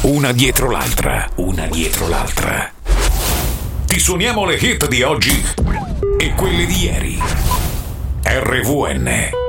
Una dietro l'altra, una dietro l'altra. Ti suoniamo le hit di oggi e quelle di ieri. RVN.